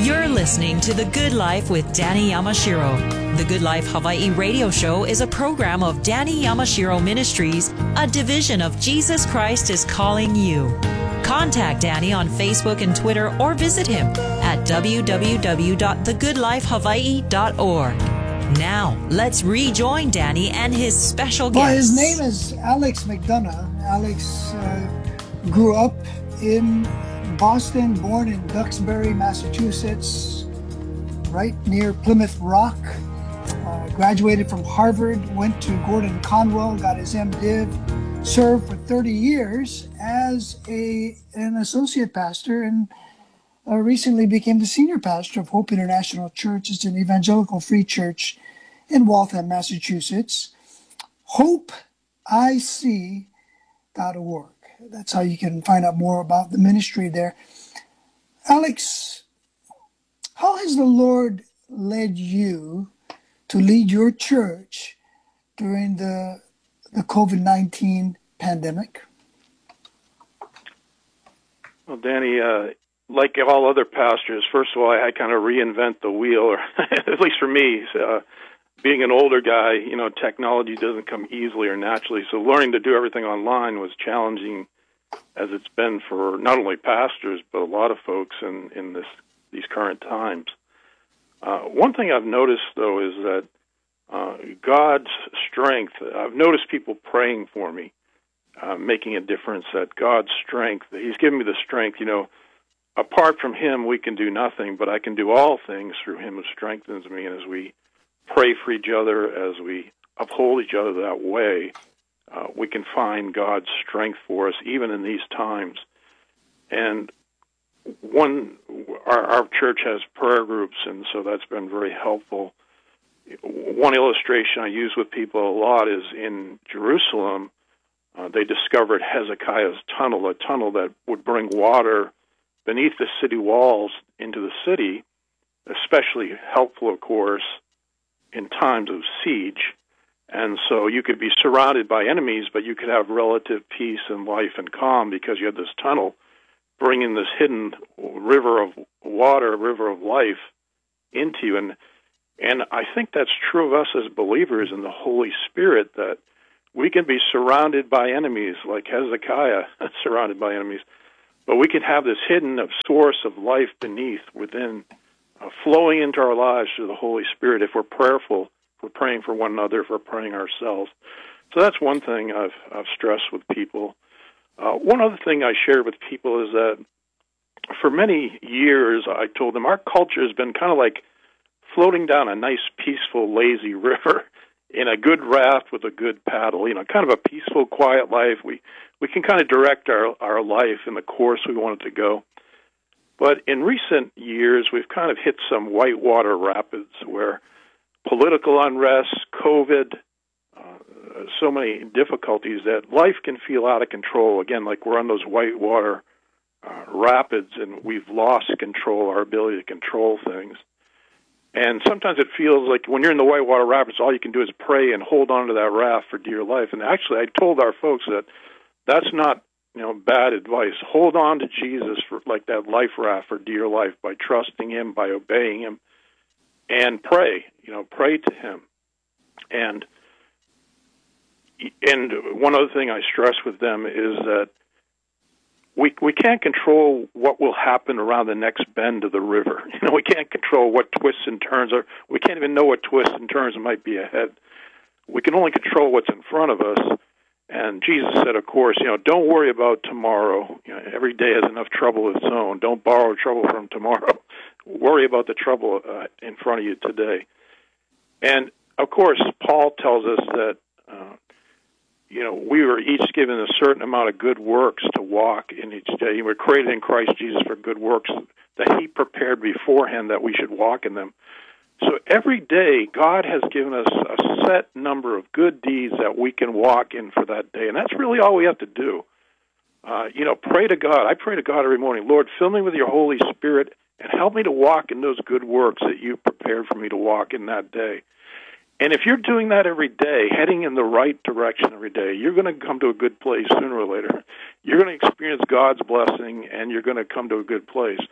You're listening to The Good Life with Danny Yamashiro. The Good Life Hawaii radio show is a program of Danny Yamashiro Ministries, a division of Jesus Christ is Calling You. Contact Danny on Facebook and Twitter or visit him at www.thegoodlifehawaii.org. Now, let's rejoin Danny and his special guest. Well, his name is Alex McDonough. Alex grew up in Boston, born in Duxbury, Massachusetts, right near Plymouth Rock. Graduated from Harvard, went to Gordon Conwell, got his MDiv, served for 30 years as an associate pastor, and recently became the senior pastor of Hope International Church. It's an evangelical free church in Waltham, Massachusetts. HopeIC.org. That's how you can find out more about the ministry there. Alex, how has the Lord led you to lead your church during the COVID-19 pandemic? Well, Danny, like all other pastors, first of all, I kind of reinvent the wheel, or at least for me, being an older guy, technology doesn't come easily or naturally. So learning to do everything online was challenging, as it's been for not only pastors, but a lot of folks in these current times. One thing I've noticed, though, is that God's strength, I've noticed people praying for me, making a difference, that God's strength, He's given me the strength. Apart from Him, we can do nothing, but I can do all things through Him who strengthens me. And as we pray for each other, as we uphold each other that way, we can find God's strength for us, even in these times. And our church has prayer groups, and so that's been very helpful. One illustration I use with people a lot is in Jerusalem, they discovered Hezekiah's tunnel, a tunnel that would bring water beneath the city walls into the city, especially helpful, of course, in times of siege. And so you could be surrounded by enemies, but you could have relative peace and life and calm because you had this tunnel bringing this hidden river of water, river of life into you. And I think that's true of us as believers in the Holy Spirit, that we can be surrounded by enemies, like Hezekiah surrounded by enemies, but we can have this hidden source of life beneath, within, flowing into our lives through the Holy Spirit if we're prayerful, if we're praying for one another, if we're praying ourselves. So that's one thing I've stressed with people. One other thing I shared with people is that for many years I told them our culture has been kind of like floating down a nice, peaceful, lazy river in a good raft with a good paddle, kind of a peaceful, quiet life. We can kind of direct our life in the course we want it to go. But in recent years, we've kind of hit some whitewater rapids where political unrest, COVID, so many difficulties that life can feel out of control. Again, like we're on those whitewater rapids, and we've lost control, our ability to control things. And sometimes it feels like when you're in the whitewater rapids, all you can do is pray and hold on to that raft for dear life. And actually, I told our folks that that's not bad advice. Hold on to Jesus for like that life raft for dear life by trusting Him, by obeying Him, and pray. Pray to Him. And one other thing I stress with them is that we can't control what will happen around the next bend of the river. We can't control what twists and turns are. We can't even know what twists and turns might be ahead. We can only control what's in front of us. And Jesus said, of course, don't worry about tomorrow. Every day has enough trouble of its own. Don't borrow trouble from tomorrow. Worry about the trouble in front of you today. And, of course, Paul tells us that we were each given a certain amount of good works to walk in each day. We were created in Christ Jesus for good works that He prepared beforehand that we should walk in them. So every day, God has given us a set number of good deeds that we can walk in for that day, and that's really all we have to do. Pray to God. I pray to God every morning, Lord, fill me with your Holy Spirit and help me to walk in those good works that you prepared for me to walk in that day. And if you're doing that every day, heading in the right direction every day, you're going to come to a good place sooner or later. You're going to experience God's blessing, and you're going to come to a good place.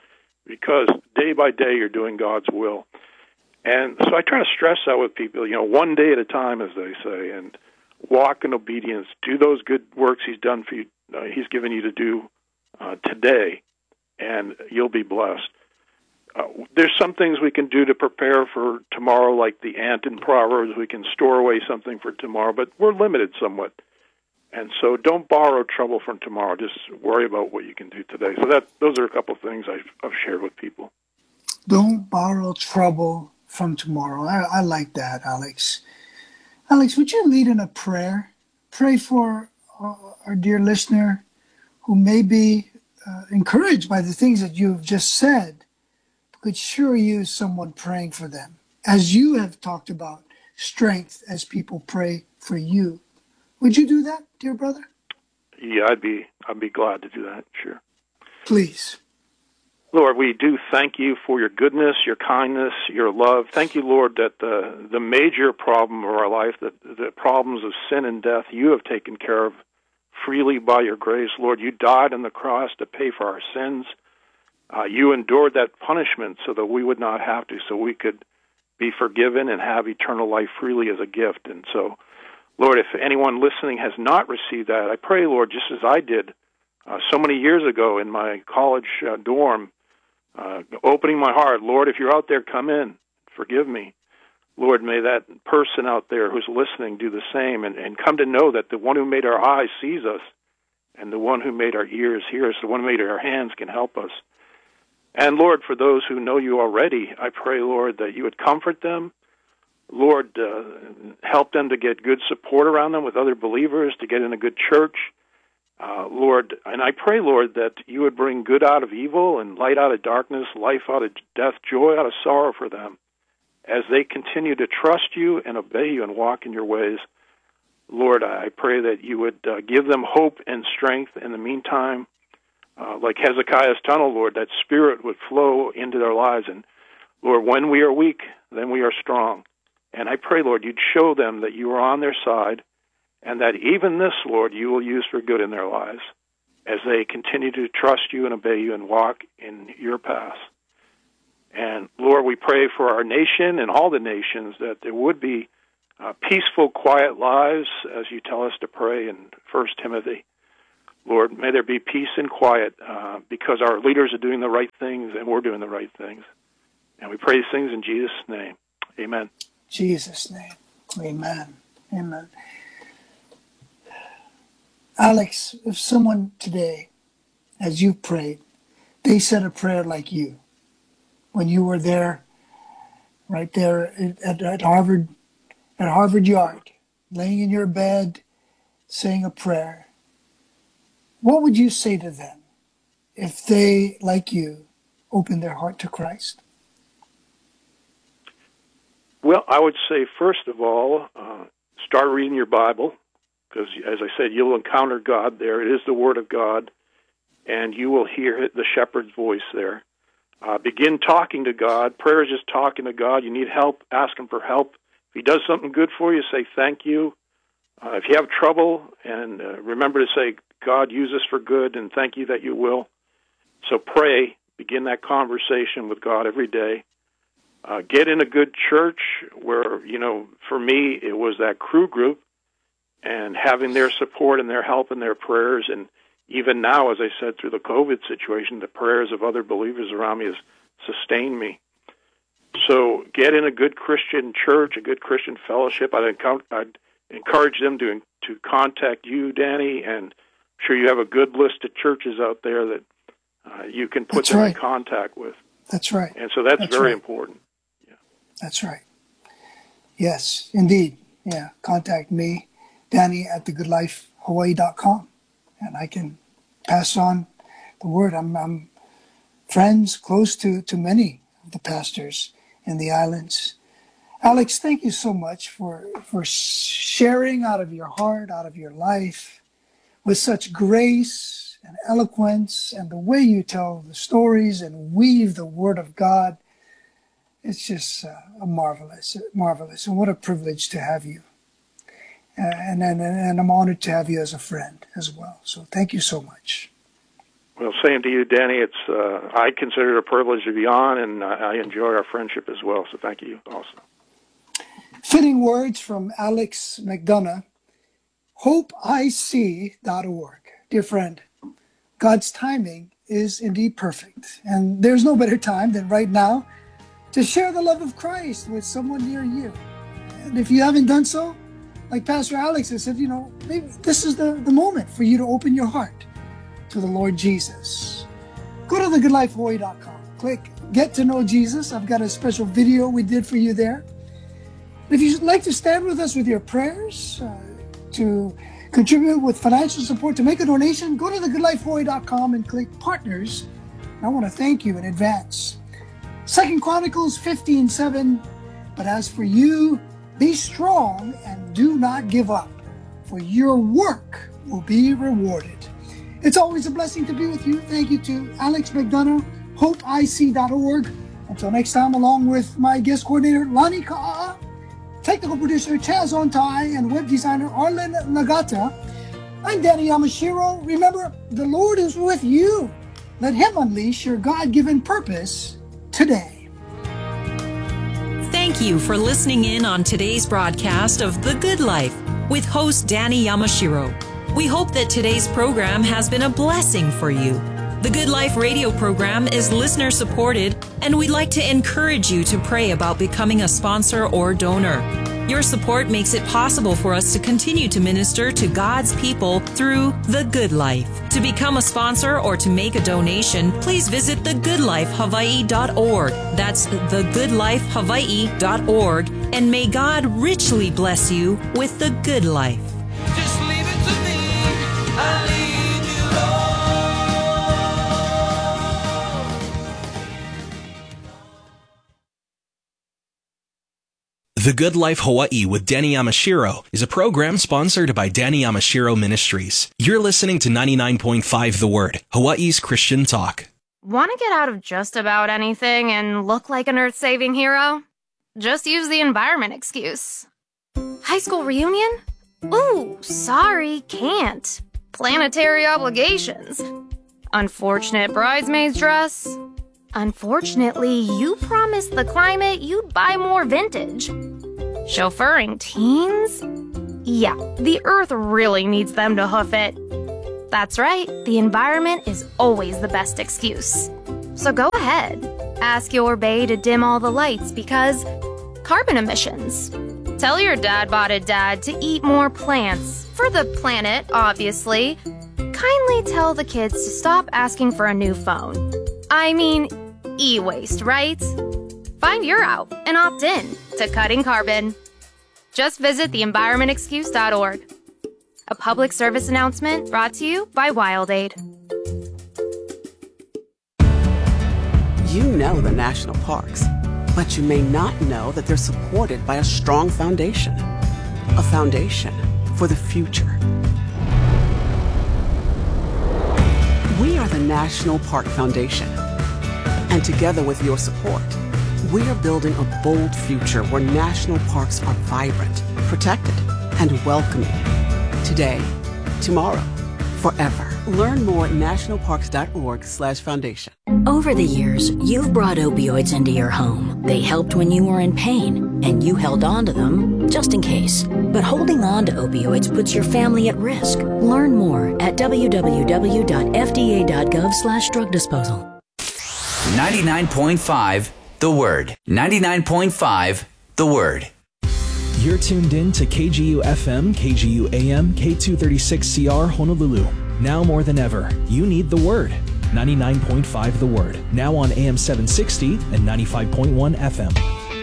because day by day you're doing God's will. And so I try to stress that with people, one day at a time, as they say, and walk in obedience. Do those good works He's done for you, He's given you to do today, and you'll be blessed. There's some things we can do to prepare for tomorrow, like the ant in Proverbs. We can store away something for tomorrow, but we're limited somewhat. And so don't borrow trouble from tomorrow. Just worry about what you can do today. So those are a couple of things I've shared with people. Don't borrow trouble from tomorrow. I like that, Alex. Alex, would you lead in a prayer? Pray for our dear listener who may be encouraged by the things that you've just said. Could sure use someone praying for them, as you have talked about strength as people pray for you. Would you do that, dear brother? Yeah, I'd be glad to do that, sure. Please. Lord, we do thank you for your goodness, your kindness, your love. Thank you, Lord, that the major problem of our life, the problems of sin and death, you have taken care of freely by your grace. Lord, you died on the cross to pay for our sins. You endured that punishment so that we would not have to, so we could be forgiven and have eternal life freely as a gift. And so, Lord, if anyone listening has not received that, I pray, Lord, just as I did so many years ago in my college dorm, opening my heart, Lord, if you're out there, come in, forgive me. Lord, may that person out there who's listening do the same and come to know that the one who made our eyes sees us, and the one who made our ears hears, the one who made our hands can help us. And, Lord, for those who know you already, I pray, Lord, that you would comfort them. Lord, help them to get good support around them with other believers, to get in a good church. Lord, and I pray, Lord, that you would bring good out of evil and light out of darkness, life out of death, joy out of sorrow for them as they continue to trust you and obey you and walk in your ways. Lord, I pray that you would give them hope and strength in the meantime. Like Hezekiah's tunnel, Lord, that Spirit would flow into their lives. And, Lord, when we are weak, then we are strong. And I pray, Lord, you'd show them that you are on their side and that even this, Lord, you will use for good in their lives as they continue to trust you and obey you and walk in your paths. And, Lord, we pray for our nation and all the nations that there would be peaceful, quiet lives, as you tell us to pray in 1 Timothy. Lord, may there be peace and quiet because our leaders are doing the right things and we're doing the right things. And we pray these things in Jesus' name. Amen. Jesus' name. Amen. Amen. Alex, if someone today, as you prayed, they said a prayer like you, when you were there, right there at Harvard Yard, laying in your bed, saying a prayer, what would you say to them if they, like you, opened their heart to Christ? Well, I would say, first of all, start reading your Bible, because, as I said, you'll encounter God there. It is the Word of God, and you will hear the shepherd's voice there. Begin talking to God. Prayer is just talking to God. You need help, ask Him for help. If He does something good for you, say thank you. If you have trouble, and remember to say, God, use this for good, and thank you that you will. So pray, begin that conversation with God every day. Get in a good church where, for me, it was that crew group, and having their support and their help and their prayers, and even now, as I said, through the COVID situation, the prayers of other believers around me has sustained me. So get in a good Christian church, a good Christian fellowship. I'd encourage them to contact you, Danny, and I'm sure you have a good list of churches out there that you can put them in contact with. That's right. And so that's very important. Yeah. That's right. Yes, indeed. Yeah, contact me, Danny, at thegoodlifehawaii.com, and I can pass on the word. I'm friends, close to many of the pastors in the islands. Alex, thank you so much for sharing out of your heart, out of your life, with such grace and eloquence, and the way you tell the stories and weave the Word of God. It's just marvelous. And what a privilege to have you. And I'm honored to have you as a friend as well. So thank you so much. Well, same to you, Danny. I consider it a privilege to be on, and I enjoy our friendship as well, so thank you also. Fitting words from Alex McDonough, HopeIC.org. Dear friend, God's timing is indeed perfect, and there's no better time than right now to share the love of Christ with someone near you. And if you haven't done so, like Pastor Alex has said, maybe this is the moment for you to open your heart to the Lord Jesus. Go to thegoodlifehawaii.com. Click Get to Know Jesus. I've got a special video we did for you there. If you'd like to stand with us with your prayers, to contribute with financial support, to make a donation, go to thegoodlifehawaii.com and click Partners. And I want to thank you in advance. 2 Chronicles 15:7. But as for you, be strong and do not give up, for your work will be rewarded. It's always a blessing to be with you. Thank you to Alex McDonough, HopeIC.org. Until next time, along with my guest coordinator, Lani Ka'a, technical producer Chaz Ontai, and web designer Arlen Nagata, I'm Danny Yamashiro. Remember, the Lord is with you. Let Him unleash your God-given purpose today. Thank you for listening in on today's broadcast of The Good Life with host Danny Yamashiro. We hope that today's program has been a blessing for you. The Good Life radio program is listener supported, and we'd like to encourage you to pray about becoming a sponsor or donor. Your support makes it possible for us to continue to minister to God's people through The Good Life. To become a sponsor or to make a donation, please visit thegoodlifehawaii.org. That's thegoodlifehawaii.org. And may God richly bless you with the good life. Just leave it to me. I leave you alone. The Good Life Hawaii with Danny Yamashiro is a program sponsored by Danny Yamashiro Ministries. You're listening to 99.5 The Word, Hawaii's Christian talk. Want to get out of just about anything and look like an earth-saving hero? Just use the environment excuse. High school reunion? Ooh, sorry, can't. Planetary obligations. Unfortunate bridesmaid's dress. Unfortunately, you promised the climate you'd buy more vintage. Chauffeuring teens? Yeah, the earth really needs them to hoof it. That's right, the environment is always the best excuse. So go ahead, ask your bae to dim all the lights because carbon emissions. Tell your dad-botted dad to eat more plants, for the planet, obviously. Kindly tell the kids to stop asking for a new phone. I mean, e-waste, right? Find your out and opt in to cutting carbon. Just visit theenvironmentexcuse.org. A public service announcement brought to you by WildAid. You know the national parks, but you may not know that they're supported by a strong foundation. A foundation for the future. We are the National Park Foundation. And together with your support, we are building a bold future where national parks are vibrant, protected, and welcoming. Today, tomorrow, forever. Learn more at nationalparks.org/foundation. Over the years, you've brought opioids into your home. They helped when you were in pain, and you held on to them just in case. But holding on to opioids puts your family at risk. Learn more at www.fda.gov/drug disposal. 99.5 The Word. 99.5 The Word. You're tuned in to KGU FM, KGU AM, K236CR Honolulu. Now more than ever, you need the Word. 99.5 The Word. Now on AM 760 and 95.1 FM.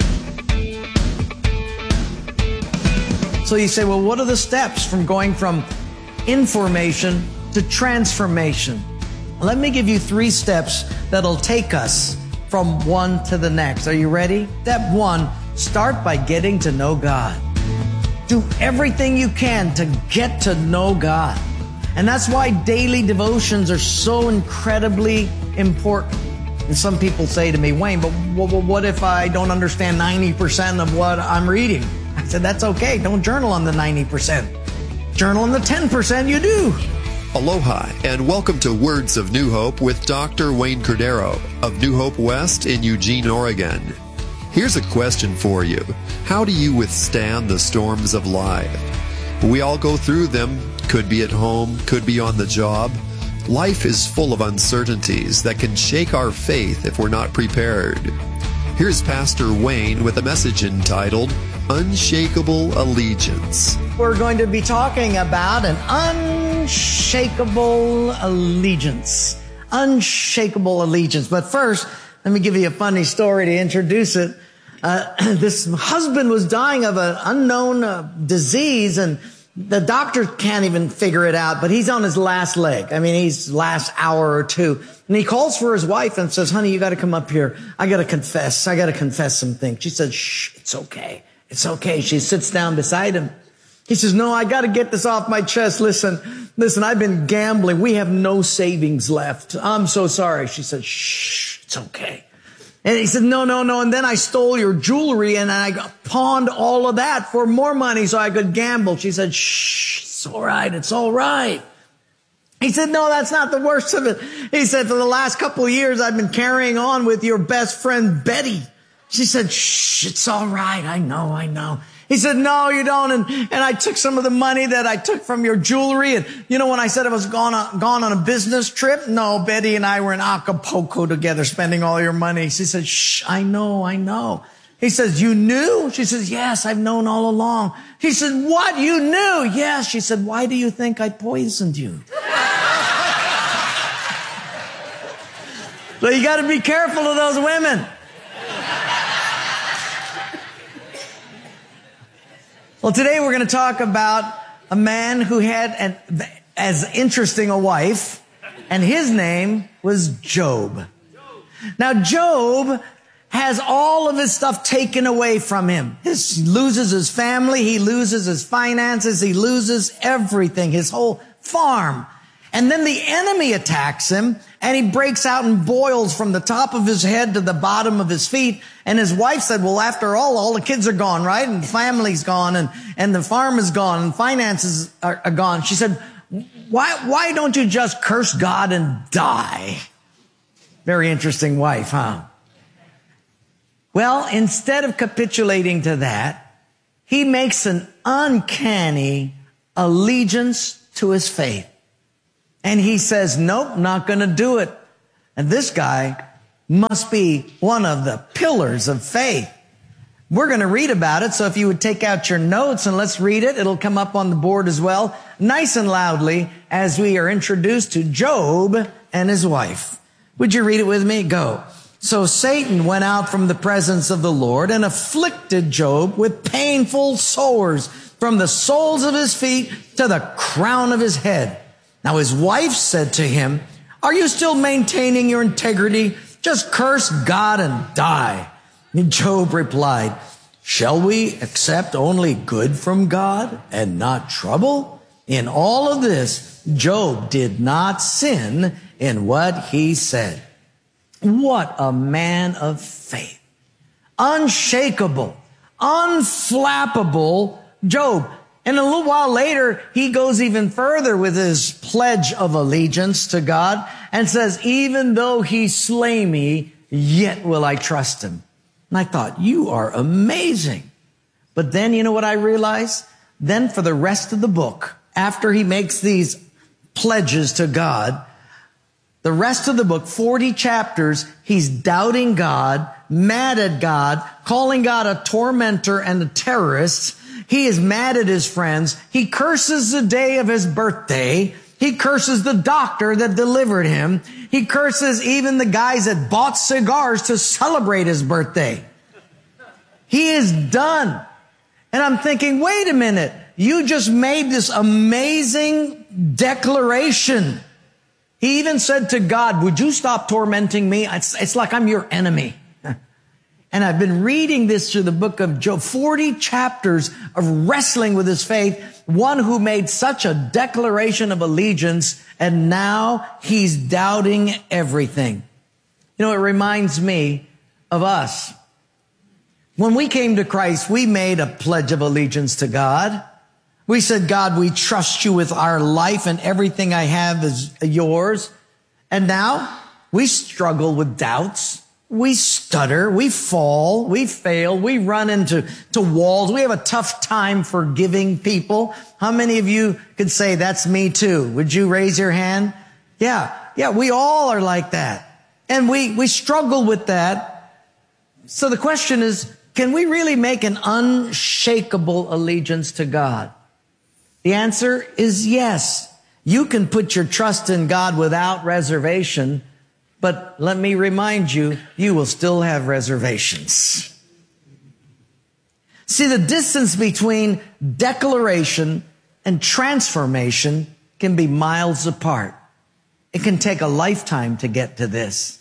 So you say, well, what are the steps from going from information to transformation? Let me give you 3 steps that'll take us from one to the next. Are you ready? Step 1, start by getting to know God. Do everything you can to get to know God. And that's why daily devotions are so incredibly important. And some people say to me, Wayne, but what if I don't understand 90% of what I'm reading? I said, that's okay. Don't journal on the 90%. Journal on the 10% you do. Aloha, and welcome to Words of New Hope with Dr. Wayne Cordero of New Hope West in Eugene, Oregon. Here's a question for you. How do you withstand the storms of life? We all go through them. Could be at home, could be on the job. Life is full of uncertainties that can shake our faith if we're not prepared. Here's Pastor Wayne with a message entitled, Unshakable Allegiance. We're going to be talking about an unshakable allegiance. Unshakable allegiance. But first, let me give you a funny story to introduce it. This husband was dying of an unknown disease, and the doctor can't even figure it out, but he's on his last leg. I mean, he's last hour or two. And he calls for his wife and says, honey, you got to come up here. I got to confess some things. She said, shh, it's okay. It's okay. She sits down beside him. He says, no, I got to get this off my chest. Listen, I've been gambling. We have no savings left. I'm so sorry. She said, shh, it's okay. And he said, no. And then I stole your jewelry and I pawned all of that for more money so I could gamble. She said, shh, it's all right. It's all right. He said, no, that's not the worst of it. He said, for the last couple of years, I've been carrying on with your best friend, Betty. She said, shh, it's all right. I know. He said, no, you don't. And I took some of the money that I took from your jewelry. And you know, when I said I was gone on a business trip, no, Betty and I were in Acapulco together spending all your money. She said, shh, I know. He says, you knew? She says, yes, I've known all along. He said, what? You knew? Yes. She said, why do you think I poisoned you? So you got to be careful of those women. Well, today we're going to talk about a man who had as interesting a wife, and his name was Job. Now, Job has all of his stuff taken away from him. He loses his family, he loses his finances, he loses everything, his whole farm. And then the enemy attacks him, and he breaks out and boils from the top of his head to the bottom of his feet. And his wife said, well, after all the kids are gone, right? And the family's gone, and the farm is gone, and finances are gone. She said, why don't you just curse God and die? Very interesting wife, huh? Well, instead of capitulating to that, he makes an uncanny allegiance to his faith. And he says, nope, not going to do it. And this guy must be one of the pillars of faith. We're going to read about it. So if you would take out your notes and let's read it. It'll come up on the board as well, nice and loudly, as we are introduced to Job and his wife. Would you read it with me? Go. So Satan went out from the presence of the Lord and afflicted Job with painful sores from the soles of his feet to the crown of his head. Now his wife said to him, are you still maintaining your integrity? Just curse God and die. And Job replied, shall we accept only good from God and not trouble? In all of this, Job did not sin in what he said. What a man of faith. Unshakable, unflappable Job. And a little while later, he goes even further with his pledge of allegiance to God and says, even though he slay me, yet will I trust him. And I thought, you are amazing. But then, you know what I realized? Then for the rest of the book, after he makes these pledges to God, the rest of the book, 40 chapters, he's doubting God, mad at God, calling God a tormentor and a terrorist. He is mad at his friends. He curses the day of his birthday. He curses the doctor that delivered him. He curses even the guys that bought cigars to celebrate his birthday. He is done. And I'm thinking, wait a minute. You just made this amazing declaration. He even said to God, would you stop tormenting me? It's like I'm your enemy. And I've been reading this through the book of Job, 40 chapters of wrestling with his faith, one who made such a declaration of allegiance, and now he's doubting everything. You know, it reminds me of us. When we came to Christ, we made a pledge of allegiance to God. We said, God, we trust you with our life and everything I have is yours. And now we struggle with doubts. We stutter. We fall. We fail. We run into walls. We have a tough time forgiving people. How many of you could say that's me too? Would you raise your hand? Yeah, we all are like that. And we struggle with that. So the question is, can we really make an unshakable allegiance to God? The answer is yes. You can put your trust in God without reservation, but let me remind you, you will still have reservations. See, the distance between declaration and transformation can be miles apart. It can take a lifetime to get to this.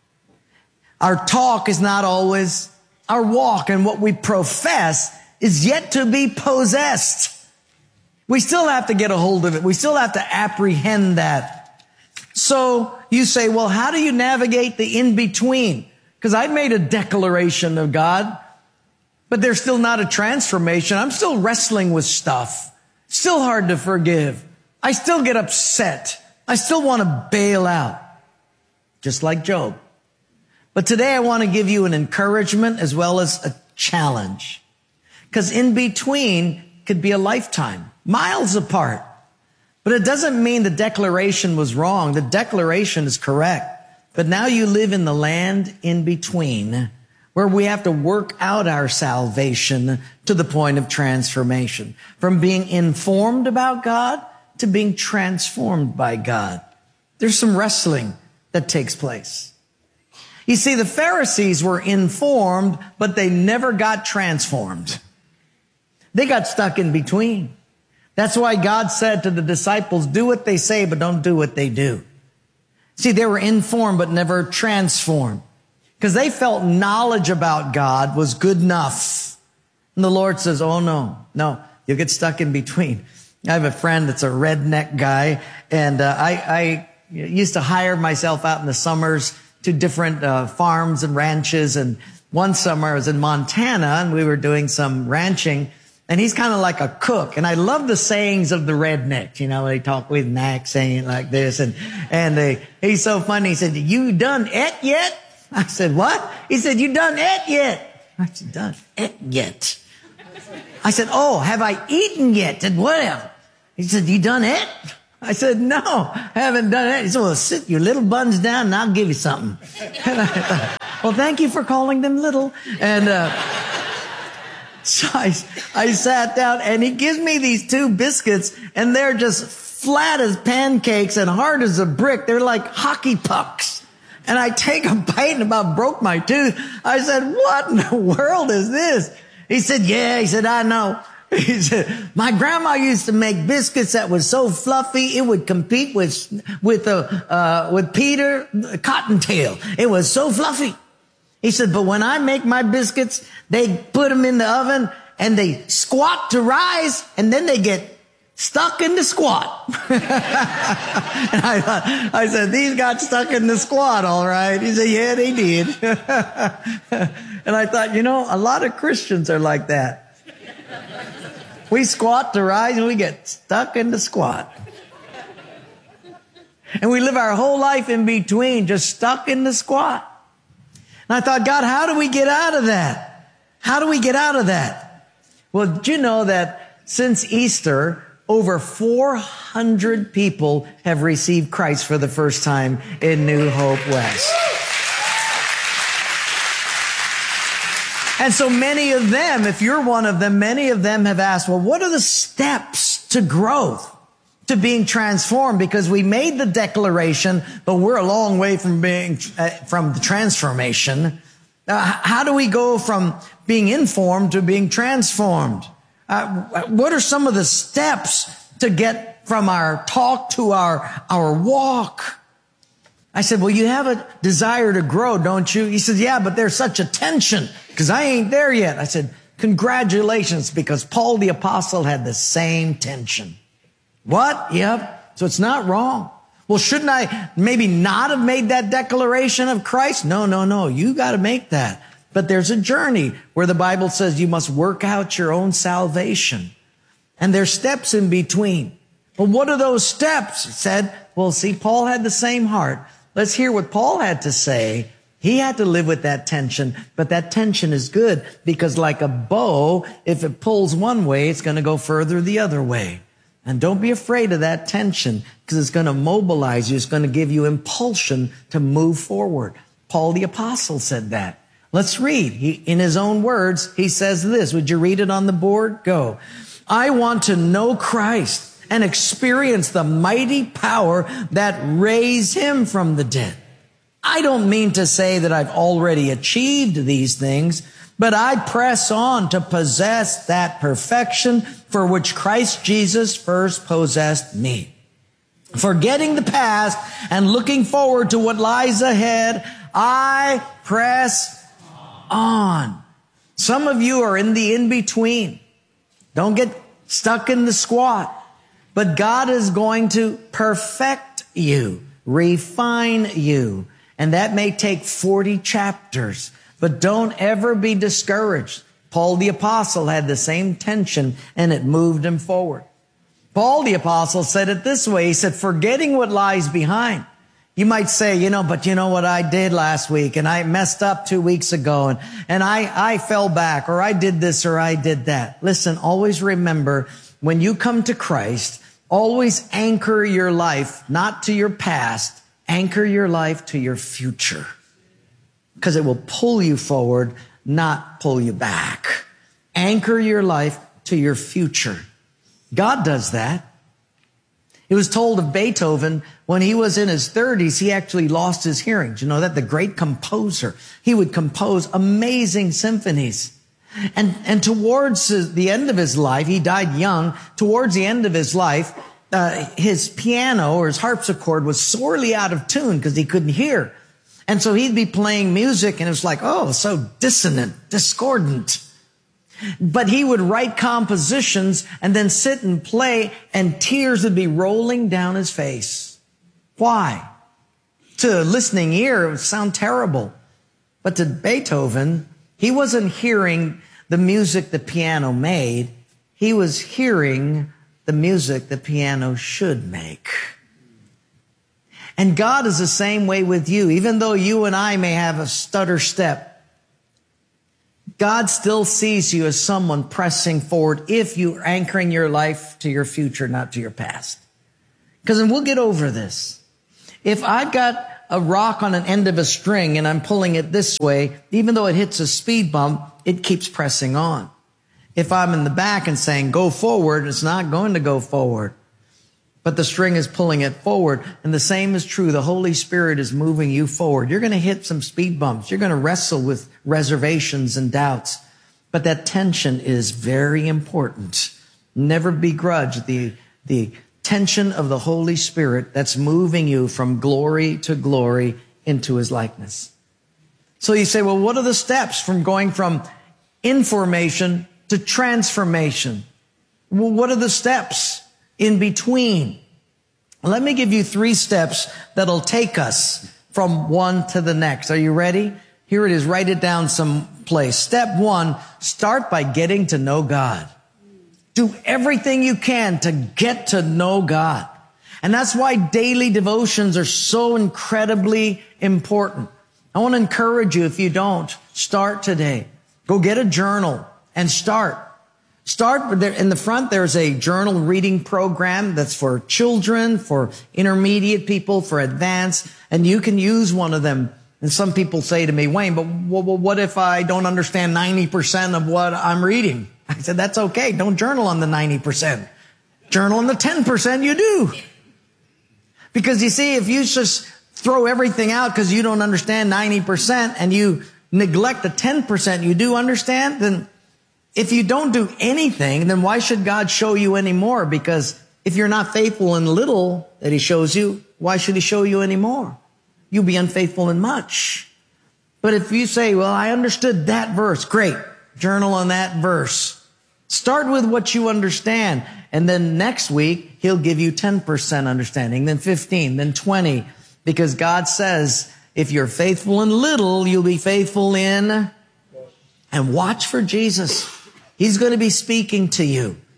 Our talk is not always our walk, and what we profess is yet to be possessed. We still have to get a hold of it. We still have to apprehend that. So you say, well, how do you navigate the in-between? Because I made a declaration of God, but there's still not a transformation. I'm still wrestling with stuff. Still hard to forgive. I still get upset. I still want to bail out, just like Job. But today I want to give you an encouragement as well as a challenge. Because in between could be a lifetime, miles apart. But it doesn't mean the declaration was wrong. The declaration is correct. But now you live in the land in between where we have to work out our salvation to the point of transformation. From being informed about God to being transformed by God. There's some wrestling that takes place. You see, the Pharisees were informed, but they never got transformed. They got stuck in between. That's why God said to the disciples, do what they say, but don't do what they do. See, they were informed, but never transformed. Because they felt knowledge about God was good enough. And the Lord says, oh, no, you'll get stuck in between. I have a friend that's a redneck guy, and I used to hire myself out in the summers to different farms and ranches. And one summer I was in Montana, and we were doing some ranching. And he's kind of like a cook. And I love the sayings of the rednecks. You know, they talk with an accent like this. And he's so funny. He said, you done et yet? I said, what? He said, you done et yet? I said, done et yet? I said, oh, have I eaten yet? And whatever. He said, you done et? I said, no, I haven't done it. He said, well, sit your little buns down and I'll give you something. And I thought, well, thank you for calling them little. And so I sat down, and he gives me these two biscuits, and they're just flat as pancakes and hard as a brick. They're like hockey pucks. And I take a bite and about broke my tooth. I said, what in the world is this? He said, yeah. He said, I know. He said, my grandma used to make biscuits that was so fluffy it would compete with Peter Cottontail. It was so fluffy. He said, but when I make my biscuits, they put them in the oven and they squat to rise, and then they get stuck in the squat. And I said, these got stuck in the squat, all right. He said, yeah, they did. And I thought, a lot of Christians are like that. We squat to rise and we get stuck in the squat. And we live our whole life in between, just stuck in the squat. And I thought, God, how do we get out of that? How do we get out of that? Well, did you know that since Easter, over 400 people have received Christ for the first time in New Hope West? And so many of them, if you're one of them, many of them have asked, well, what are the steps to growth, to being transformed? Because we made the declaration, but we're a long way from from the transformation. How do we go from being informed to being transformed? What are some of the steps to get from our talk to our walk? I said, well, you have a desire to grow, don't you? He said, yeah, but there's such a tension because I ain't there yet. I said, congratulations, because Paul the Apostle had the same tension. What? Yep. So it's not wrong. Well, shouldn't I maybe not have made that declaration of Christ? No. You got to make that. But there's a journey where the Bible says you must work out your own salvation. And there's steps in between. Well, what are those steps? He said, well, see, Paul had the same heart. Let's hear what Paul had to say. He had to live with that tension, but that tension is good because like a bow, if it pulls one way, it's going to go further the other way. And don't be afraid of that tension because it's going to mobilize you. It's going to give you impulsion to move forward. Paul the Apostle said that. Let's read. In his own words, he says this. Would you read it on the board? Go. I want to know Christ and experience the mighty power that raised him from the dead. I don't mean to say that I've already achieved these things, but I press on to possess that perfection for which Christ Jesus first possessed me. Forgetting the past and looking forward to what lies ahead, I press on. Some of you are in the in-between. Don't get stuck in the squat. But God is going to perfect you, refine you. And that may take 40 chapters. But don't ever be discouraged. Paul the Apostle had the same tension and it moved him forward. Paul the Apostle said it this way. He said, forgetting what lies behind. You might say, but you know what I did last week and I messed up 2 weeks ago and I fell back or I did this or I did that. Listen, always remember when you come to Christ, always anchor your life, not to your past, anchor your life to your future. Because it will pull you forward, not pull you back. Anchor your life to your future. God does that. It was told of Beethoven when he was in his 30s, he actually lost his hearing. Do you know that? The great composer. He would compose amazing symphonies. And towards the end of his life, he died young. Towards the end of his life, his piano or his harpsichord was sorely out of tune because he couldn't hear. And so he'd be playing music and it was like, oh, so dissonant, discordant. But he would write compositions and then sit and play and tears would be rolling down his face. Why? To a listening ear, it would sound terrible. But to Beethoven, he wasn't hearing the music the piano made. He was hearing the music the piano should make. And God is the same way with you. Even though you and I may have a stutter step, God still sees you as someone pressing forward if you're anchoring your life to your future, not to your past. Because, and we'll get over this. If I've got a rock on an end of a string and I'm pulling it this way, even though it hits a speed bump, it keeps pressing on. If I'm in the back and saying, go forward, it's not going to go forward. But the string is pulling it forward. And the same is true. The Holy Spirit is moving you forward. You're going to hit some speed bumps. You're going to wrestle with reservations and doubts. But that tension is very important. Never begrudge the tension of the Holy Spirit that's moving you from glory to glory into his likeness. So you say, well, what are the steps from going from information to transformation? Well, what are the steps in between? Let me give you 3 steps that'll take us from one to the next. Are you ready? Here it is. Write it down someplace. Step 1, start by getting to know God. Do everything you can to get to know God. And that's why daily devotions are so incredibly important. I want to encourage you, if you don't, start today. Go get a journal and start. Start in the front. There's a journal reading program that's for children, for intermediate people, for advanced, and you can use one of them. And some people say to me, Wayne, but what if I don't understand 90% of what I'm reading? I said, that's okay. Don't journal on the 90%. Journal on the 10% you do. Because you see, if you just throw everything out because you don't understand 90% and you neglect the 10% you do understand, then if you don't do anything, then why should God show you any more? Because if you're not faithful in little that he shows you, why should he show you any more? You'll be unfaithful in much. But if you say, well, I understood that verse, great. Journal on that verse. Start with what you understand. And then next week, he'll give you 10% understanding, then 15, then 20. Because God says, if you're faithful in little, you'll be faithful in. And watch for Jesus. He's going to be speaking to you.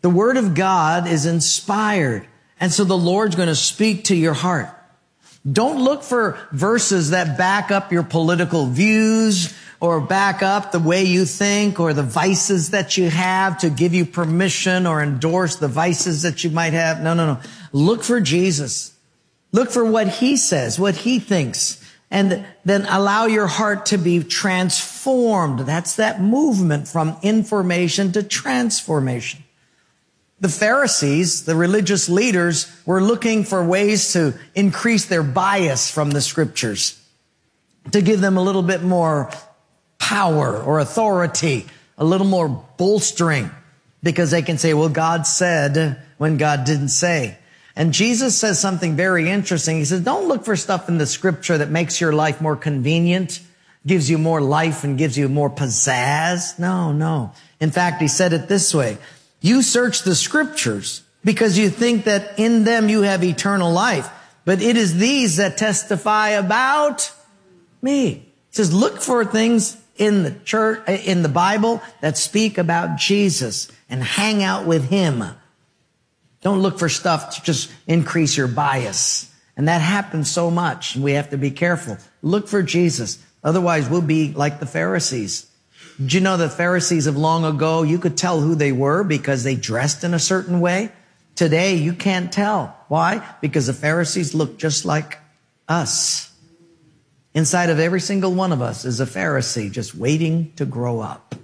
The Word of God is inspired. And so the Lord's going to speak to your heart. Don't look for verses that back up your political views or back up the way you think or the vices that you have to give you permission or endorse the vices that you might have. No. Look for Jesus. Look for what He says, what He thinks, and then allow your heart to be transformed. That's that movement from information to transformation. The Pharisees, the religious leaders, were looking for ways to increase their bias from the scriptures, to give them a little bit more power or authority, a little more bolstering, because they can say, well, God said when God didn't say. And Jesus says something very interesting. He says, don't look for stuff in the scripture that makes your life more convenient, gives you more life and gives you more pizzazz. No. In fact, He said it this way. You search the scriptures because you think that in them you have eternal life, but it is these that testify about me. He says, look for things in the church, in the Bible that speak about Jesus and hang out with Him. Don't look for stuff to just increase your bias. And that happens so much. And we have to be careful. Look for Jesus. Otherwise, we'll be like the Pharisees. Did you know the Pharisees of long ago, you could tell who they were because they dressed in a certain way? Today, you can't tell. Why? Because the Pharisees look just like us. Inside of every single one of us is a Pharisee just waiting to grow up.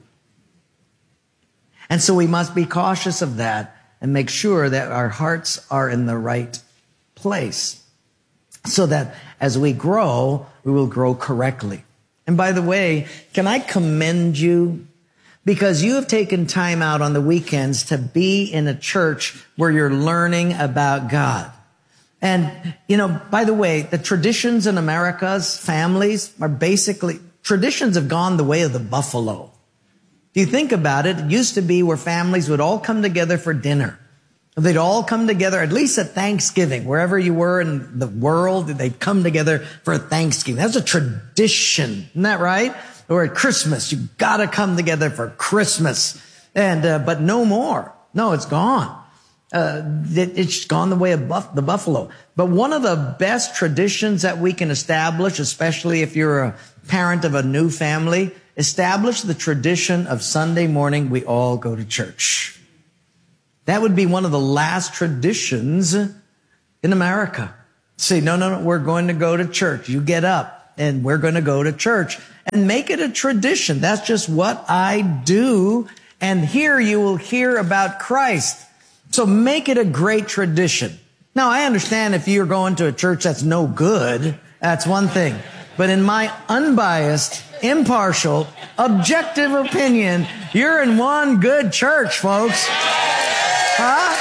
And so we must be cautious of that and make sure that our hearts are in the right place so that as we grow, we will grow correctly. And by the way, can I commend you? Because you have taken time out on the weekends to be in a church where you're learning about God. And, by the way, the traditions in America's families are basically, traditions have gone the way of the buffalo. If you think about it, it used to be where families would all come together for dinner. They'd all come together, at least at Thanksgiving, wherever you were in the world, they'd come together for Thanksgiving. That's a tradition. Isn't that right? Or at Christmas, you gotta come together for Christmas. But no more. No, it's gone. It's gone the way of the buffalo. But one of the best traditions that we can establish, especially if you're a parent of a new family, establish the tradition of Sunday morning we all go to church. That would be one of the last traditions in America. Say, no, we're going to go to church. You get up and we're going to go to church and make it a tradition. That's just what I do. And here you will hear about Christ. So make it a great tradition. Now, I understand if you're going to a church that's no good, that's one thing. But in my unbiased, impartial, objective opinion, you're in one good church, folks. Huh?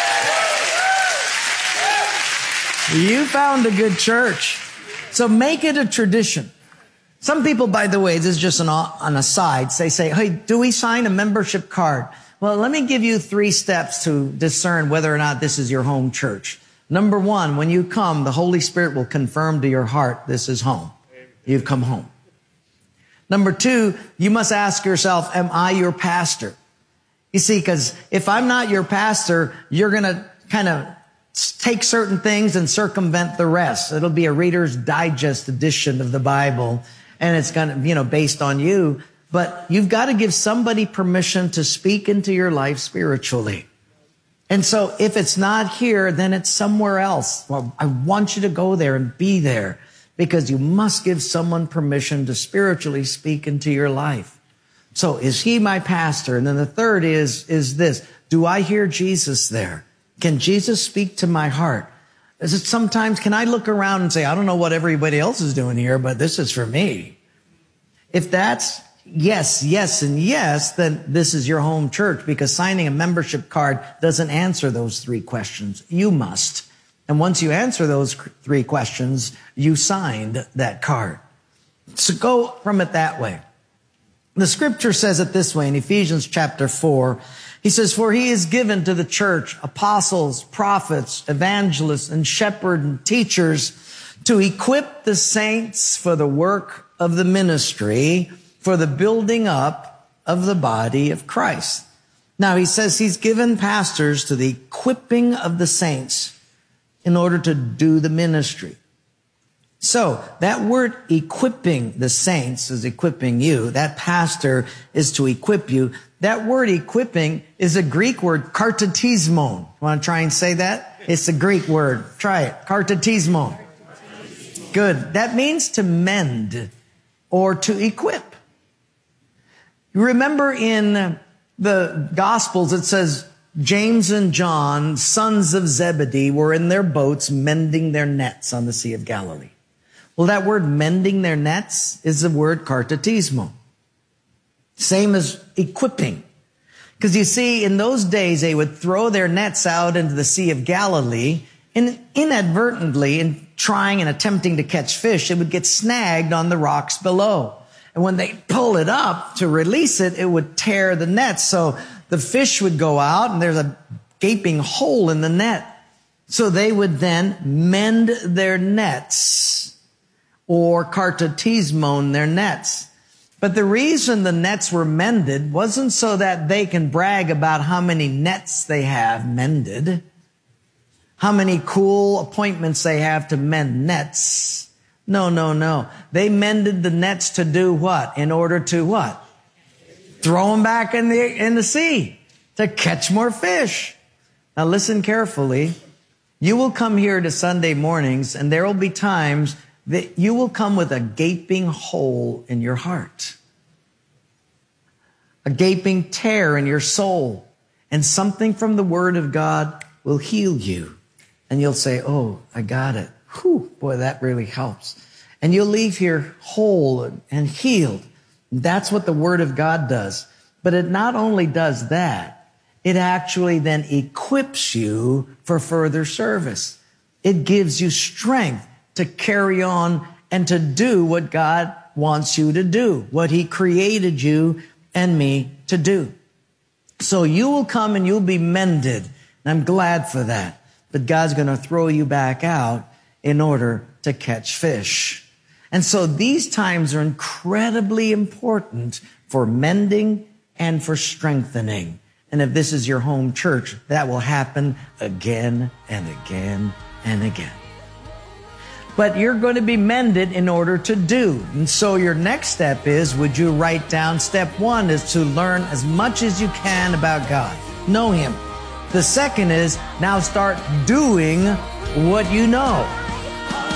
You found a good church. So make it a tradition. Some people, by the way, this is just an aside, they say, hey, do we sign a membership card? Well, let me give you 3 steps to discern whether or not this is your home church. Number 1, when you come, the Holy Spirit will confirm to your heart, this is home. You've come home. Number 2, you must ask yourself, am I your pastor? You see, because if I'm not your pastor, you're going to kind of take certain things and circumvent the rest. It'll be a Reader's Digest edition of the Bible, and it's going to, based on you. But you've got to give somebody permission to speak into your life spiritually. And so if it's not here, then it's somewhere else. Well, I want you to go there and be there because you must give someone permission to spiritually speak into your life. So is he my pastor? And then the third is this. Do I hear Jesus there? Can Jesus speak to my heart? Is it sometimes, can I look around and say, I don't know what everybody else is doing here, but this is for me. If that's yes, and yes, then this is your home church because signing a membership card doesn't answer those 3 questions. You must. And once you answer those 3 questions, you signed that card. So go from it that way. The scripture says it this way in Ephesians chapter 4. He says, for he is given to the church apostles, prophets, evangelists, and shepherds and teachers to equip the saints for the work of the ministry, for the building up of the body of Christ, Now, he says he's given pastors to the equipping of the saints in order to do the ministry. So that word equipping the saints is equipping you. That pastor is to equip you. That word equipping is a Greek word, kartatismon. Want to try and say that? It's a Greek word. Try it. Kartatismon. Good. That means to mend or to equip. You remember in the Gospels, it says James and John, sons of Zebedee, were in their boats mending their nets on the Sea of Galilee. Well, that word mending their nets is the word kartatismo. Same as equipping. Because you see, in those days, they would throw their nets out into the Sea of Galilee, and inadvertently, in trying and attempting to catch fish, it would get snagged on the rocks below. And when they pull it up to release it, it would tear the net. So the fish would go out, and there's a gaping hole in the net. So they would then mend their nets, or kartatismon their nets. But the reason the nets were mended wasn't so that they can brag about how many nets they have mended, how many cool appointments they have to mend nets. No. They mended the nets to do what? In order to what? Throw them back in the sea to catch more fish. Now listen carefully. You will come here to Sunday mornings, and there will be times that you will come with a gaping hole in your heart, a gaping tear in your soul, and something from the Word of God will heal you. And you'll say, oh, I got it. Whew, boy, that really helps. And you'll leave here whole and healed. That's what the Word of God does. But it not only does that, it actually then equips you for further service. It gives you strength to carry on and to do what God wants you to do, what He created you and me to do. So you will come and you'll be mended. And I'm glad for that. But God's going to throw you back out in order to catch fish. And so these times are incredibly important for mending and for strengthening. And if this is your home church, that will happen again and again and again. But you're going to be mended in order to do. And so your next step is, would you write down, step one is to learn as much as you can about God. Know Him. The second is, now start doing what you know.